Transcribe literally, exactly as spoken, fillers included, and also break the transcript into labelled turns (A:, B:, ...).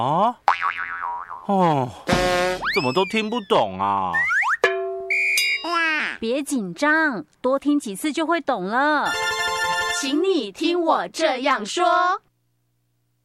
A: 啊？哦，怎么都听不懂啊？
B: 别紧张，多听几次就会懂了。请你听我这样说。